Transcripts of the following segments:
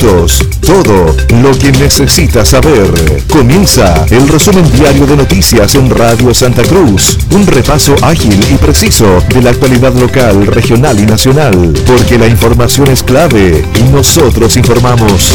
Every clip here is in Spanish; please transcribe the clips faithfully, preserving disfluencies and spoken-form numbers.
minutos, todo lo que necesitas saber. Comienza el resumen diario de noticias en Radio Santa Cruz. Un repaso ágil y preciso de la actualidad local, regional y nacional. Porque la información es clave y nosotros informamos.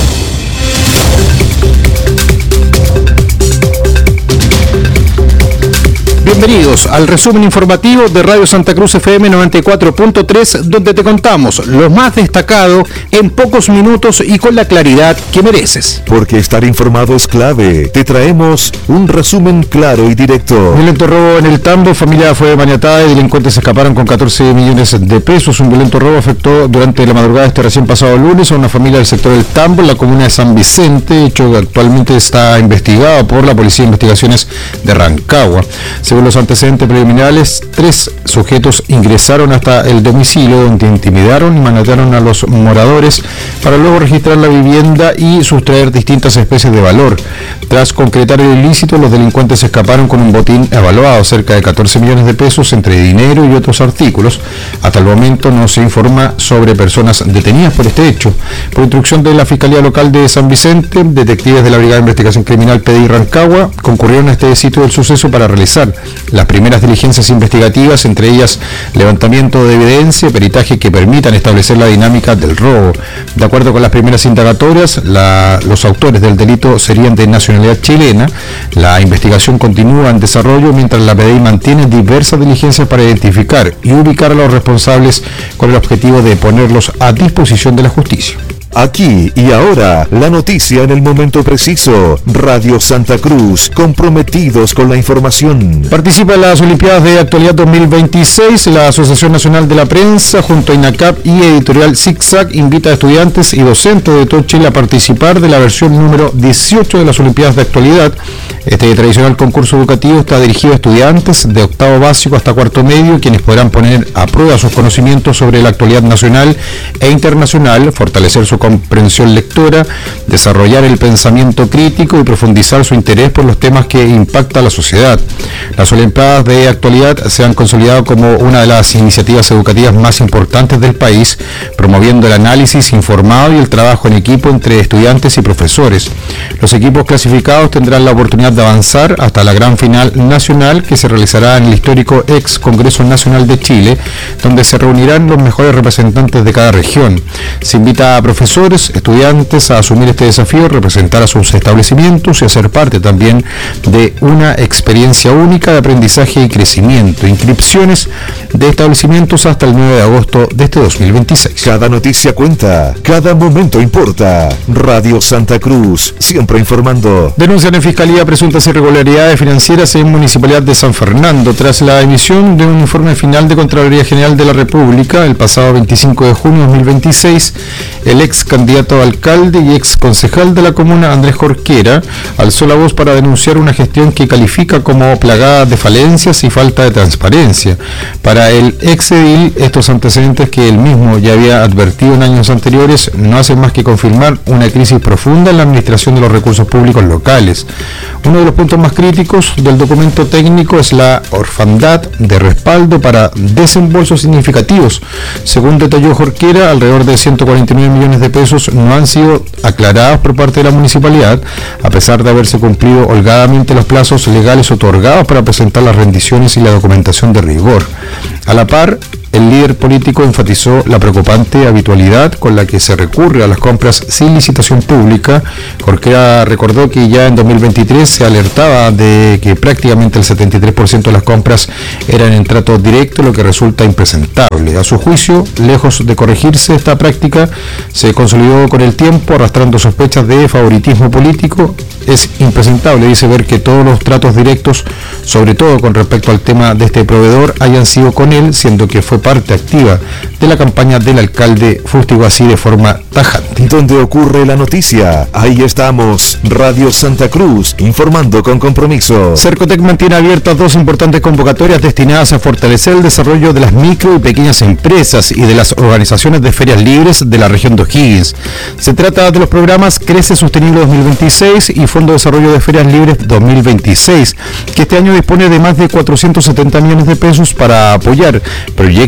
Bienvenidos al resumen informativo de Radio Santa Cruz F M noventa y cuatro punto tres, donde te contamos lo más destacado en pocos minutos y con la claridad que mereces. Porque estar informado es clave. Te traemos un resumen claro y directo. Violento robo en el Tambo, familia fue maniatada y delincuentes escaparon con catorce millones de pesos. Un violento robo afectó durante la madrugada de este recién pasado lunes a una familia del sector del Tambo, en la comuna de San Vicente, hecho que actualmente está investigado por la Policía de Investigaciones de Rancagua. Según los antecedentes preliminares, tres sujetos ingresaron hasta el domicilio donde intimidaron y maniataron a los moradores para luego registrar la vivienda y sustraer distintas especies de valor. Tras concretar el ilícito, los delincuentes escaparon con un botín evaluado cerca de catorce millones de pesos entre dinero y otros artículos. Hasta el momento no se informa sobre personas detenidas por este hecho. Por instrucción de la Fiscalía Local de San Vicente, detectives de la Brigada de Investigación Criminal P D I Rancagua concurrieron a este sitio del suceso para realizar las primeras diligencias investigativas, entre ellas levantamiento de evidencia y peritaje que permitan establecer la dinámica del robo. De acuerdo con las primeras indagatorias, la, los autores del delito serían de nacionalidad chilena. La investigación continúa en desarrollo mientras la P D I mantiene diversas diligencias para identificar y ubicar a los responsables con el objetivo de ponerlos a disposición de la justicia. Aquí y ahora, la noticia en el momento preciso. Radio Santa Cruz, comprometidos con la información. Participa en las Olimpiadas de Actualidad dos mil veintiséis. La Asociación Nacional de la Prensa, junto a INACAP y Editorial Zigzag, invita a estudiantes y docentes de todo Chile a participar de la versión número dieciocho de las Olimpiadas de Actualidad. Este tradicional concurso educativo está dirigido a estudiantes de octavo básico hasta cuarto medio, quienes podrán poner a prueba sus conocimientos sobre la actualidad nacional e internacional, fortalecer su comprensión lectora, desarrollar el pensamiento crítico y profundizar su interés por los temas que impactan a la sociedad. Las Olimpiadas de Actualidad se han consolidado como una de las iniciativas educativas más importantes del país, promoviendo el análisis informado y el trabajo en equipo entre estudiantes y profesores. Los equipos clasificados tendrán la oportunidad de avanzar hasta la gran final nacional, que se realizará en el histórico ex Congreso Nacional de Chile, donde se reunirán los mejores representantes de cada región. Se invita a profesores estudiantes a asumir este desafío, representar a sus establecimientos y hacer parte también de una experiencia única de aprendizaje y crecimiento. Inscripciones de establecimientos hasta el nueve de agosto de este dos mil veintiséis. Cada noticia cuenta, cada momento importa. Radio Santa Cruz, siempre informando. Denuncian en Fiscalía presuntas irregularidades financieras en Municipalidad de San Fernando tras la emisión de un informe final de Contraloría General de la República el pasado veinticinco de junio de dos mil veintiséis. El ex candidato a alcalde y ex concejal de la comuna, Andrés Jorquera, alzó la voz para denunciar una gestión que califica como plagada de falencias y falta de transparencia. Para el ex edil, estos antecedentes que él mismo ya había advertido en años anteriores no hacen más que confirmar una crisis profunda en la administración de los recursos públicos locales. Uno de los puntos más críticos del documento técnico es la orfandad de respaldo para desembolsos significativos. Según detalló Jorquera, alrededor de ciento cuarenta y nueve millones de pesos no han sido aclarados por parte de la municipalidad, a pesar de haberse cumplido holgadamente los plazos legales otorgados para presentar las rendiciones y la documentación de rigor. A la par, el líder político enfatizó la preocupante habitualidad con la que se recurre a las compras sin licitación pública. Jorquera recordó que ya en dos mil veintitrés se alertaba de que prácticamente el setenta y tres por ciento de las compras eran en trato directo, lo que resulta impresentable. A su juicio, lejos de corregirse esta práctica, se consolidó con el tiempo, arrastrando sospechas de favoritismo político. Es impresentable, dice, ver que todos los tratos directos, sobre todo con respecto al tema de este proveedor, hayan sido con él, siendo que fue parte activa de la campaña del alcalde, fustigó así de forma tajante. Donde ocurre la noticia, ahí estamos. Radio Santa Cruz, informando con compromiso. Cercotec mantiene abiertas dos importantes convocatorias destinadas a fortalecer el desarrollo de las micro y pequeñas empresas y de las organizaciones de ferias libres de la región de O'Higgins. Se trata de los programas Crece Sostenible dos mil veintiséis y Fondo de Desarrollo de Ferias Libres dos mil veintiséis, que este año dispone de más de cuatrocientos setenta millones de pesos para apoyar proyectos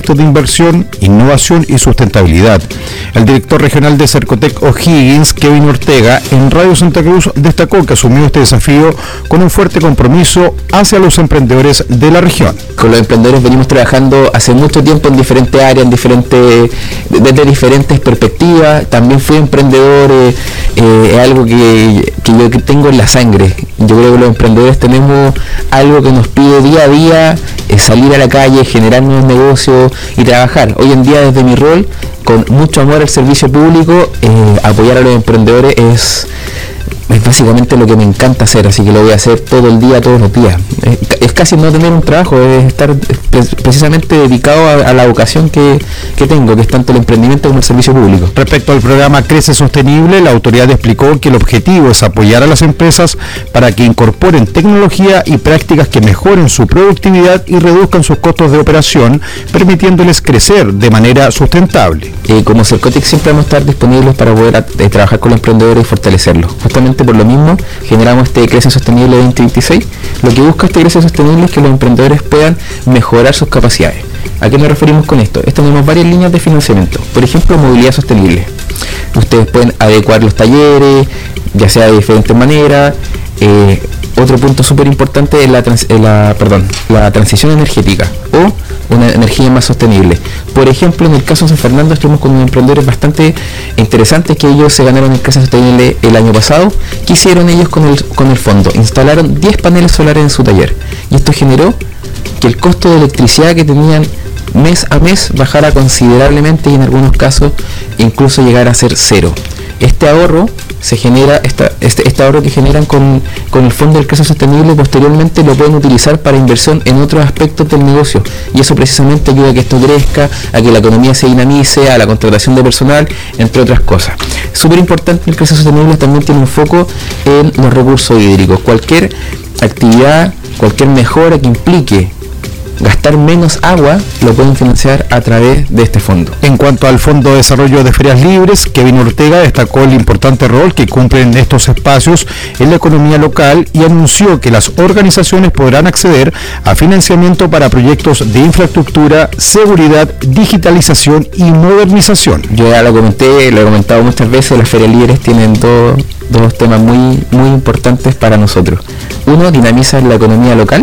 proyectos de inversión, innovación y sustentabilidad. El director regional de Cercotec O'Higgins, Kevin Ortega, en Radio Santa Cruz destacó que asumió este desafío con un fuerte compromiso hacia los emprendedores de la región. Con los emprendedores venimos trabajando hace mucho tiempo en diferentes áreas, en diferentes, desde diferentes perspectivas. También fui emprendedor, eh, eh, es algo que, que yo tengo en la sangre. Yo creo que los emprendedores tenemos algo que nos pide día a día, eh, salir a la calle, generar nuevos negocios y trabajar. Hoy en día, desde mi rol, con mucho amor al servicio público, eh, apoyar a los emprendedores es... es básicamente lo que me encanta hacer, así que lo voy a hacer todo el día, todos los días. Es, es casi no tener un trabajo, es estar precisamente dedicado a, a la vocación que, que tengo, que es tanto el emprendimiento como el servicio público. Respecto al programa Crece Sostenible, la autoridad explicó que el objetivo es apoyar a las empresas para que incorporen tecnología y prácticas que mejoren su productividad y reduzcan sus costos de operación, permitiéndoles crecer de manera sustentable. Eh, como Cercotec siempre vamos a estar disponibles para poder a, eh, trabajar con los emprendedores y fortalecerlos. Justamente por lo mismo generamos este Crece Sostenible veinte veintiséis. Lo que busca este Crece Sostenible es que los emprendedores puedan mejorar sus capacidades. ¿A qué nos referimos con esto? Esto tenemos varias líneas de financiamiento. Por ejemplo, movilidad sostenible. Ustedes pueden adecuar los talleres, ya sea de diferentes maneras. Eh, otro punto súper importante es la, trans, eh, la, perdón, la transición energética o una energía más sostenible. Por ejemplo, en el caso de San Fernando estuvimos con unos emprendedores bastante interesantes que ellos se ganaron el Crece Sostenible el año pasado. ¿Qué hicieron ellos con el, con el fondo? Instalaron diez paneles solares en su taller y esto generó que el costo de electricidad que tenían mes a mes bajara considerablemente y en algunos casos incluso llegara a ser cero. Este ahorro se genera, esta, este, este ahorro que generan con, con el Fondo del Crece Sostenible posteriormente lo pueden utilizar para inversión en otros aspectos del negocio y eso precisamente ayuda a que esto crezca, a que la economía se dinamice, a la contratación de personal, entre otras cosas. Súper importante, el Crece Sostenible también tiene un foco en los recursos hídricos. Cualquier actividad, cualquier mejora que implique gastar menos agua lo pueden financiar a través de este fondo. En cuanto al Fondo de Desarrollo de Ferias Libres, Kevin Ortega destacó el importante rol que cumplen estos espacios en la economía local y anunció que las organizaciones podrán acceder a financiamiento para proyectos de infraestructura, seguridad, digitalización y modernización. Yo ya lo comenté, lo he comentado muchas veces, las Ferias Libres tienen dos, dos temas muy, muy importantes para nosotros. Uno, dinamiza la economía local.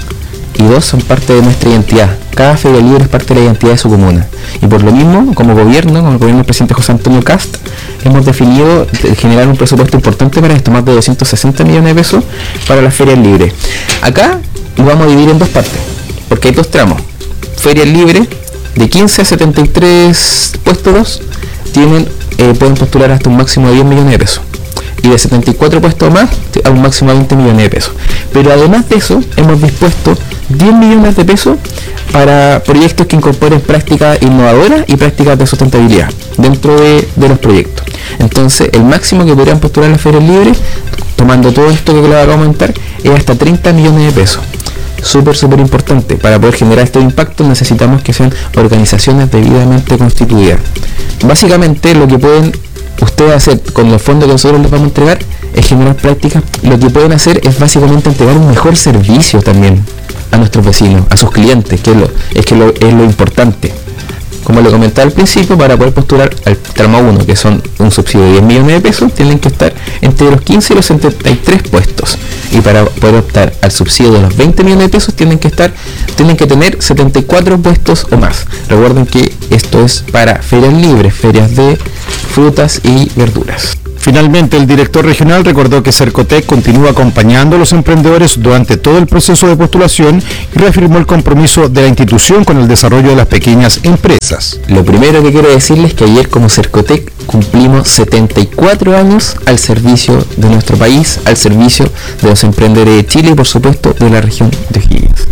Y dos, son parte de nuestra identidad. Cada Feria Libre es parte de la identidad de su comuna. Y por lo mismo, como gobierno, como el gobierno del presidente José Antonio Cast, hemos definido generar un presupuesto importante para esto, más de doscientos sesenta millones de pesos para las Ferias Libres. Acá lo vamos a dividir en dos partes, porque hay dos tramos. Ferias Libres, de quince a setenta y tres puestos, tienen, eh, pueden postular hasta un máximo de diez millones de pesos. Y de setenta y cuatro puestos más a un máximo de veinte millones de pesos. Pero además de eso, hemos dispuesto diez millones de pesos para proyectos que incorporen prácticas innovadoras y prácticas de sustentabilidad dentro de, de los proyectos. Entonces, el máximo que podrían postular las ferias libres, tomando todo esto que les voy a comentar, es hasta treinta millones de pesos. Súper, súper importante. Para poder generar este impacto necesitamos que sean organizaciones debidamente constituidas. Básicamente, lo que pueden ustedes hacer con los fondos que nosotros les vamos a entregar es generar prácticas. Lo que pueden hacer es básicamente entregar un mejor servicio también a nuestros vecinos, a sus clientes, que es lo, es, que lo, es lo importante. Como le comentaba al principio, para poder postular al tramo uno, que son un subsidio de diez millones de pesos, tienen que estar entre los quince y los setenta y tres puestos. Y para poder optar al subsidio de los veinte millones de pesos, tienen que estar, tienen que tener setenta y cuatro puestos o más. Recuerden que esto es para ferias libres, ferias de frutas y verduras. Finalmente, el director regional recordó que Cercotec continúa acompañando a los emprendedores durante todo el proceso de postulación y reafirmó el compromiso de la institución con el desarrollo de las pequeñas empresas. Lo primero que quiero decirles es que ayer como Cercotec cumplimos setenta y cuatro años al servicio de nuestro país, al servicio de los emprendedores de Chile y por supuesto de la región de O'Higgins.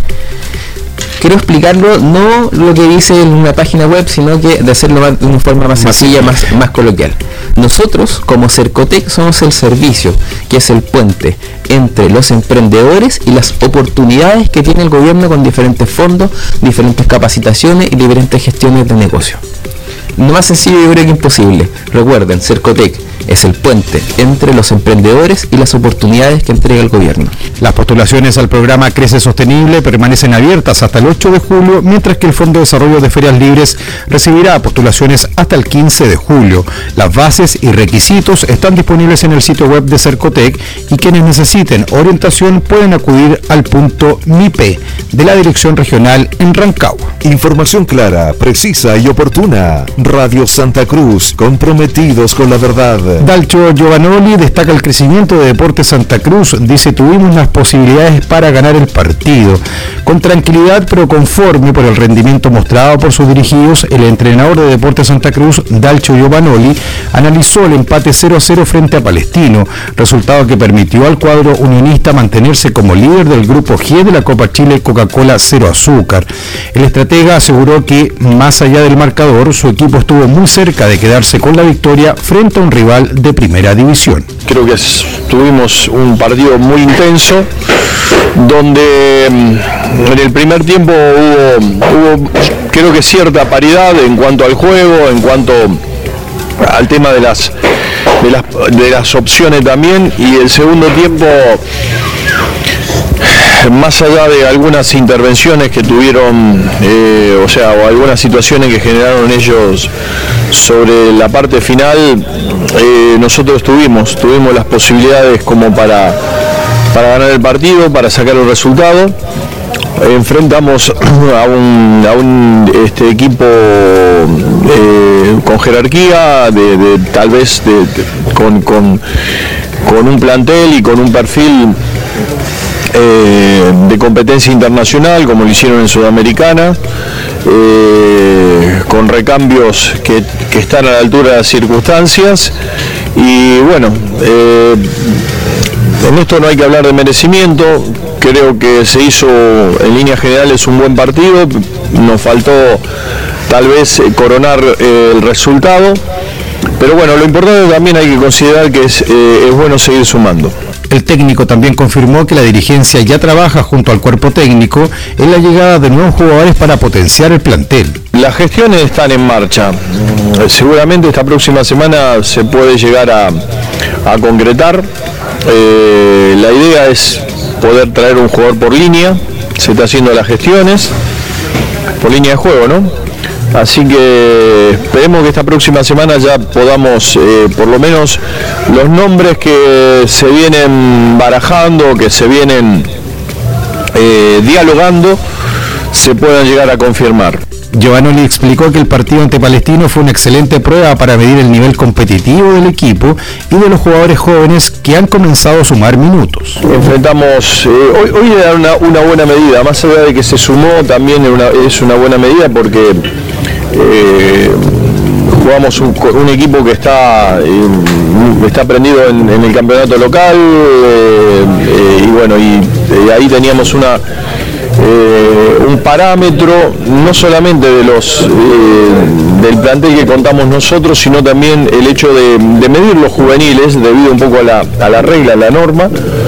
Quiero explicarlo, no lo que dice en una página web, sino que de hacerlo de una forma más sencilla, más, más coloquial. Nosotros, como Cercotec, somos el servicio, que es el puente entre los emprendedores y las oportunidades que tiene el gobierno con diferentes fondos, diferentes capacitaciones y diferentes gestiones de negocio. No más sencillo, yo creo que imposible. Recuerden, Cercotec es el puente entre los emprendedores y las oportunidades que entrega el gobierno. Las postulaciones al programa Crece Sostenible permanecen abiertas hasta el ocho de julio, mientras que el Fondo de Desarrollo de Ferias Libres recibirá postulaciones hasta el quince de julio. Las bases y requisitos están disponibles en el sitio web de Cercotec y quienes necesiten orientación pueden acudir al punto M I P E de la Dirección Regional en Rancagua. Información clara, precisa y oportuna. Radio Santa Cruz, comprometidos con la verdad. Dalcio Giovanoli destaca el crecimiento de Deportes Santa Cruz. Dice, tuvimos las posibilidades para ganar el partido. Con tranquilidad pero conforme por el rendimiento mostrado por sus dirigidos, el entrenador de Deportes Santa Cruz, Dalcio Giovanoli, analizó el empate cero a cero frente a Palestino, resultado que permitió al cuadro unionista mantenerse como líder del grupo G de la Copa Chile Coca-Cola Cero Azúcar. El estratega aseguró que, más allá del marcador, su equipo estuvo muy cerca de quedarse con la victoria frente a un rival de primera división. Creo que tuvimos un partido muy intenso, donde en el primer tiempo hubo, hubo creo que cierta paridad en cuanto al juego, en cuanto al tema de las, de las, de las opciones también, y el segundo tiempo, más allá de algunas intervenciones que tuvieron, eh, o sea, o algunas situaciones que generaron ellos sobre la parte final, eh, nosotros tuvimos, tuvimos las posibilidades como para, para ganar el partido, para sacar el resultado. Enfrentamos a un, a un este, equipo eh, con jerarquía, de, de, tal vez de, de, con, con, con un plantel y con un perfil Eh, de competencia internacional, como lo hicieron en Sudamericana, eh, con recambios que, que están a la altura de las circunstancias, y bueno, eh, en esto no hay que hablar de merecimiento. Creo que se hizo en líneas generales un buen partido, nos faltó tal vez coronar eh, el resultado, pero bueno, lo importante también hay que considerar que es, eh, es bueno seguir sumando. El técnico también confirmó que la dirigencia ya trabaja junto al cuerpo técnico en la llegada de nuevos jugadores para potenciar el plantel. Las gestiones están en marcha. Seguramente esta próxima semana se puede llegar a, a concretar. Eh, la idea es poder traer un jugador por línea. Se está haciendo las gestiones por línea de juego, ¿no? Así que esperemos que esta próxima semana ya podamos, eh, por lo menos los nombres que se vienen barajando, que se vienen eh, dialogando, se puedan llegar a confirmar. Giovanoli explicó que el partido ante Palestino fue una excelente prueba para medir el nivel competitivo del equipo y de los jugadores jóvenes que han comenzado a sumar minutos. Enfrentamos, eh, hoy, hoy era una, una buena medida, más allá de que se sumó, también una, es una buena medida porque eh, jugamos un, un equipo que está, eh, está prendido en, en el campeonato local, eh, eh, y bueno, y eh, ahí teníamos una... Eh, un parámetro no solamente de los eh, del plantel que contamos nosotros, sino también el hecho de, de medir los juveniles debido un poco a la, a la regla, a la norma,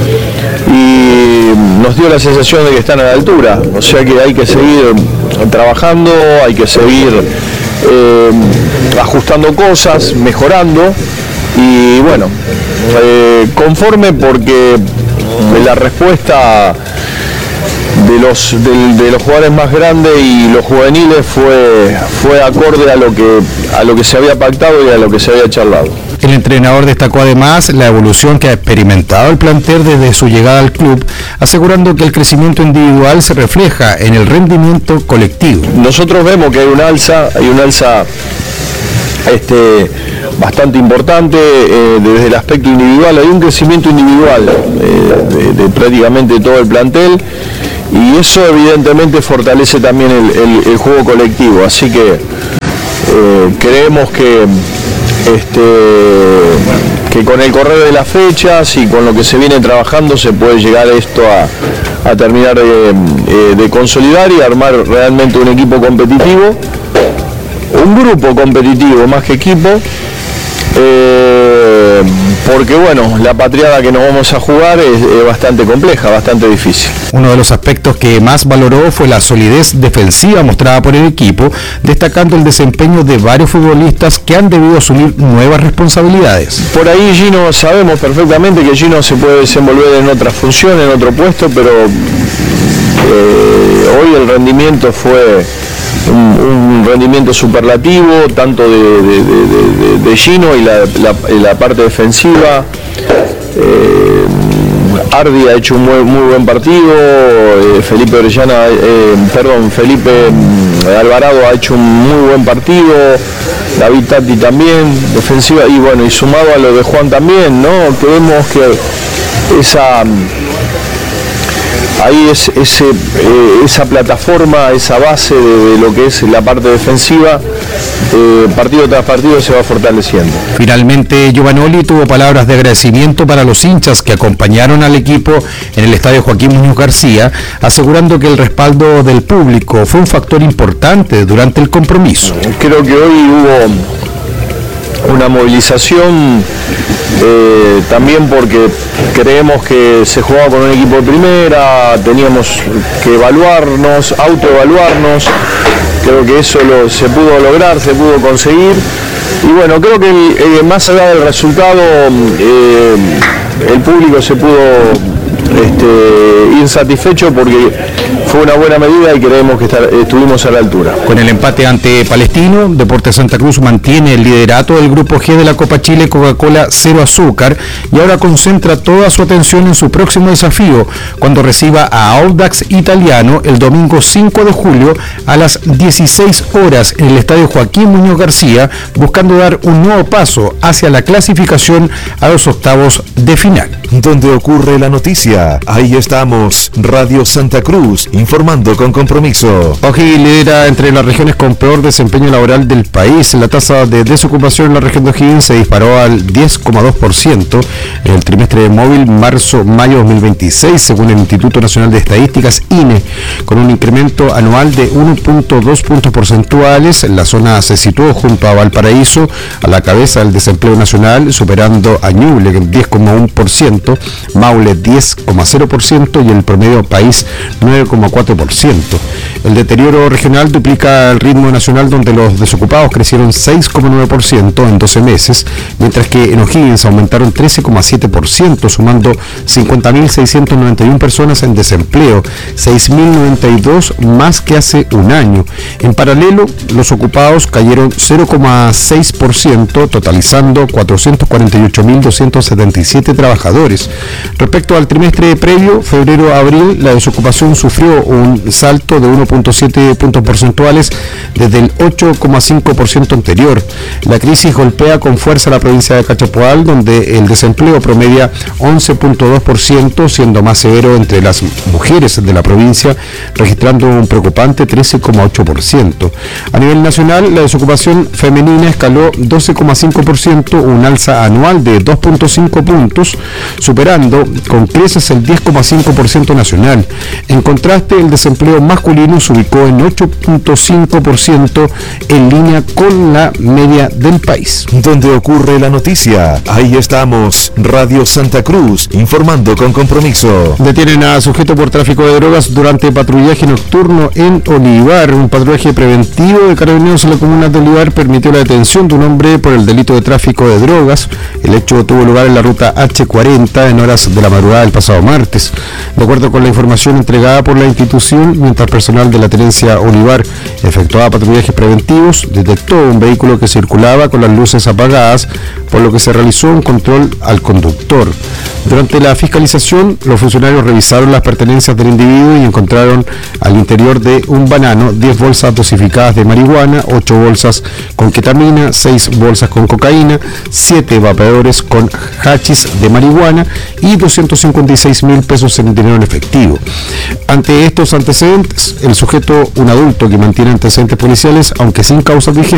y nos dio la sensación de que están a la altura, o sea que hay que seguir trabajando, hay que seguir eh, ajustando cosas, mejorando, y bueno, eh, conforme porque la respuesta de los de, de los jugadores más grandes y los juveniles fue fue acorde a lo que a lo que se había pactado y a lo que se había charlado. El entrenador destacó además la evolución que ha experimentado el plantel desde su llegada al club, asegurando que el crecimiento individual se refleja en el rendimiento colectivo. Nosotros vemos que hay un alza, hay un alza este bastante importante eh, desde el aspecto individual, hay un crecimiento individual eh, de, de prácticamente todo el plantel, y eso evidentemente fortalece también el, el, el juego colectivo, así que eh, creemos que este que con el correr de las fechas y con lo que se viene trabajando se puede llegar esto a, a terminar de, de consolidar y armar realmente un equipo competitivo, un grupo competitivo más que equipo, eh, porque bueno, la patriada que nos vamos a jugar es, es bastante compleja, bastante difícil. Uno de los aspectos que más valoró fue la solidez defensiva mostrada por el equipo, destacando el desempeño de varios futbolistas que han debido asumir nuevas responsabilidades. Por ahí Gino, sabemos perfectamente que Gino se puede desenvolver en otra función, en otro puesto, pero eh, hoy el rendimiento fue un, un rendimiento superlativo, tanto de, de, de, de, de Gino y la, la, la parte defensiva. Eh, Ardi ha hecho un muy, muy buen partido, eh, Felipe Orellana, eh, perdón, Felipe eh, Alvarado ha hecho un muy buen partido, David Tati también, defensiva, y bueno, y sumado a lo de Juan también, ¿no? Creemos que esa ahí es ese, eh, esa plataforma, esa base de, de lo que es la parte defensiva, eh, partido tras partido se va fortaleciendo. Finalmente, Giovanoli tuvo palabras de agradecimiento para los hinchas que acompañaron al equipo en el estadio Joaquín Muñoz García, asegurando que el respaldo del público fue un factor importante durante el compromiso. Creo que hoy hubo una movilización eh, también porque creemos que se jugaba con un equipo de primera, teníamos que evaluarnos, autoevaluarnos, creo que eso lo, se pudo lograr, se pudo conseguir, y bueno, creo que el, eh, más allá del resultado, eh, el público se pudo este, ir satisfecho porque fue una buena medida y creemos que estar, estuvimos a la altura. Con el empate ante Palestino, Deportes Santa Cruz mantiene el liderato del Grupo G de la Copa Chile Coca-Cola Cero Azúcar y ahora concentra toda su atención en su próximo desafío cuando reciba a Audax Italiano el domingo cinco de julio a las dieciséis horas en el estadio Joaquín Muñoz García, buscando dar un nuevo paso hacia la clasificación a los octavos de final. Donde ocurre la noticia, ahí estamos, Radio Santa Cruz, informando con compromiso. O'Higgins lidera entre las regiones con peor desempeño laboral del país. La tasa de desocupación en la región de O'Higgins se disparó al diez coma dos por ciento en el trimestre móvil marzo-mayo dos mil veintiséis, según el Instituto Nacional de Estadísticas, I N E, con un incremento anual de uno punto dos puntos porcentuales. La zona se situó junto a Valparaíso a la cabeza del desempleo nacional, superando a Ñuble en diez coma uno por ciento, Maule diez coma cero por ciento y el promedio país nueve coma cuatro por ciento. El deterioro regional duplica el ritmo nacional, donde los desocupados crecieron seis coma nueve por ciento en doce meses, mientras que en O'Higgins aumentaron trece coma siete por ciento, sumando cincuenta mil seiscientas noventa y una personas en desempleo, seis mil noventa y dos más que hace un año. En paralelo, los ocupados cayeron cero coma seis por ciento, totalizando cuatrocientos cuarenta y ocho mil doscientos setenta y siete trabajadores. Respecto al trimestre previo, febrero-abril, la desocupación sufrió un salto de uno punto siete puntos porcentuales desde el ocho coma cinco por ciento anterior. La crisis golpea con fuerza a la provincia de Cachapoal, donde el desempleo promedia once punto dos por ciento, siendo más severo entre las mujeres de la provincia, registrando un preocupante trece coma ocho por ciento. A nivel nacional, la desocupación femenina escaló doce coma cinco por ciento, un alza anual de dos punto cinco puntos, superando con creces el diez coma cinco por ciento nacional. En contraste, el desempleo masculino se ubicó en ocho punto cinco por ciento, en línea con la media del país. Donde ocurre la noticia, ahí estamos, Radio Santa Cruz, informando con compromiso. Detienen a sujeto por tráfico de drogas durante patrullaje nocturno en Olivar. Un patrullaje preventivo de carabineros en la comuna de Olivar permitió la detención de un hombre por el delito de tráfico de drogas. El hecho tuvo lugar en la ruta hache cuarenta en horas de la madrugada del pasado martes. De acuerdo con la información entregada por la institución, mientras personal de la tenencia Olivar efectuaba patrullajes preventivos, detectó un vehículo que circulaba con las luces apagadas, por lo que se realizó un control al conductor. Durante la fiscalización, los funcionarios revisaron las pertenencias del individuo y encontraron al interior de un banano diez bolsas dosificadas de marihuana, ocho bolsas con ketamina, seis bolsas con cocaína, siete vapeadores con hachís de marihuana y doscientos cincuenta y seis mil pesos en dinero en efectivo. Ante estos antecedentes, el sujeto, un adulto que mantiene antecedentes policiales, aunque sin causa vigente,